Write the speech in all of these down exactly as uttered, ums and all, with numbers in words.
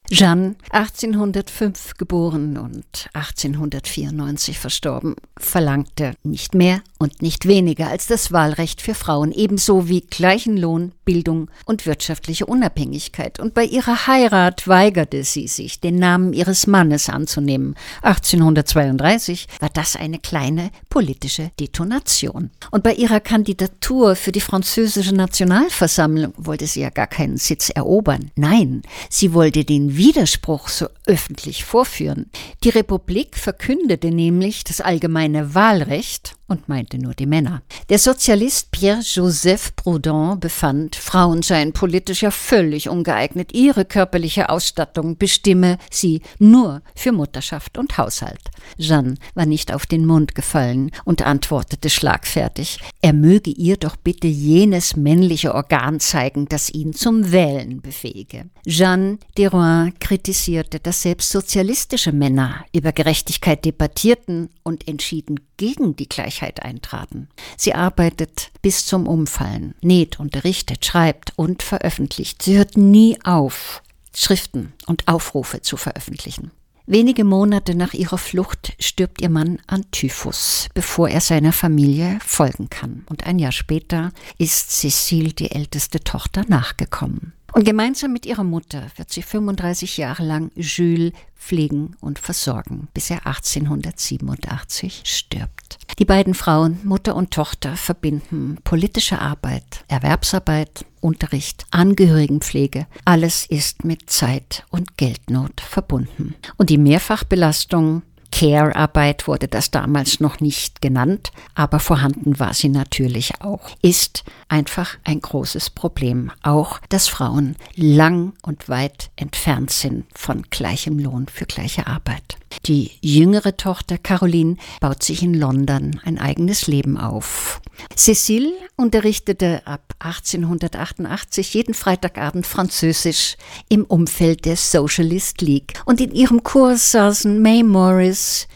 Jeanne, achtzehnhundertfünf geboren und achtzehnhundertvierundneunzig verstorben, verlangte nicht mehr und nicht weniger als das Wahlrecht für Frauen, ebenso wie gleichen Lohn, Bildung und wirtschaftliche Unabhängigkeit. Und bei ihrer Heirat weigerte sie sich, den Namen ihres Mannes anzunehmen. achtzehnhundertzweiunddreißig war das eine kleine politische Detonation. Und bei ihrer Kandidatur für die französische Nationalversammlung wollte sie ja gar keinen Sitz erobern. Nein, sie wollte den Widerspruch so öffentlich vorführen. Die Republik verkündete nämlich das allgemeine Wahlrecht und meinte nur die Männer. Der Sozialist Pierre-Joseph Proudhon befand, Frauen seien politisch ja völlig ungeeignet. Ihre körperliche Ausstattung bestimme sie nur für Mutterschaft und Haushalt. Jeanne war nicht auf den Mund gefallen und antwortete schlagfertig, er möge ihr doch bitte jenes männliche Organ zeigen, das ihn zum Wählen befähige. Jeanne de Rohan kritisierte, dass selbst sozialistische Männer über Gerechtigkeit debattierten und entschieden gegen die Gleichheit eintraten. Sie arbeitet bis zum Umfallen, näht, unterrichtet, schreibt und veröffentlicht. Sie hört nie auf, Schriften und Aufrufe zu veröffentlichen. Wenige Monate nach ihrer Flucht stirbt ihr Mann an Typhus, bevor er seiner Familie folgen kann. Und ein Jahr später ist Cécile, die älteste Tochter, nachgekommen. Und gemeinsam mit ihrer Mutter wird sie fünfunddreißig Jahre lang Jules pflegen und versorgen, bis er achtzehnhundertsiebenundachtzig stirbt. Die beiden Frauen, Mutter und Tochter, verbinden politische Arbeit, Erwerbsarbeit, Unterricht, Angehörigenpflege. Alles ist mit Zeit- und Geldnot verbunden. Und die Mehrfachbelastung, Care-Arbeit wurde das damals noch nicht genannt, aber vorhanden war sie natürlich auch, ist einfach ein großes Problem. Auch, dass Frauen lang und weit entfernt sind von gleichem Lohn für gleiche Arbeit. Die jüngere Tochter Caroline baut sich in London ein eigenes Leben auf. Cécile unterrichtete ab achtzehnhundertachtundachtzig jeden Freitagabend Französisch im Umfeld der Socialist League. Und in ihrem Kurs saßen May Morris,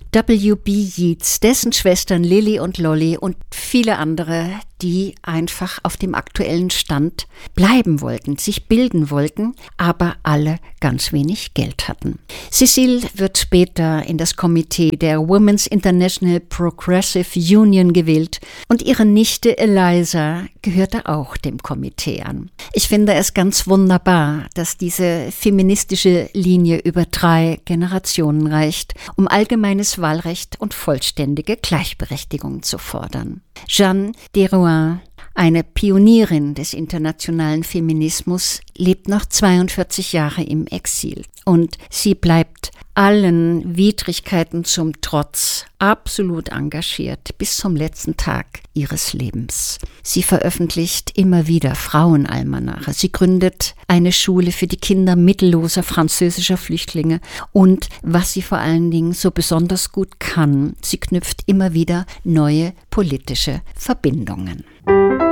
W B Yeats, dessen Schwestern Lily und Lolly und viele andere, die einfach auf dem aktuellen Stand bleiben wollten, sich bilden wollten, aber alle ganz wenig Geld hatten. Cécile wird später in das Komitee der Women's International Progressive Union gewählt und ihre Nichte Eliza gehörte auch dem Komitee an. Ich finde es ganz wunderbar, dass diese feministische Linie über drei Generationen reicht, um allgemeines Wahlrecht und vollständige Gleichberechtigung zu fordern. Jeanne de Rohan, eine Pionierin des internationalen Feminismus, lebt noch zweiundvierzig Jahre im Exil und sie bleibt allen Widrigkeiten zum Trotz absolut engagiert bis zum letzten Tag ihres Lebens. Sie veröffentlicht immer wieder Frauenalmanache. Sie gründet eine Schule für die Kinder mittelloser französischer Flüchtlinge und was sie vor allen Dingen so besonders gut kann, sie knüpft immer wieder neue politische Verbindungen.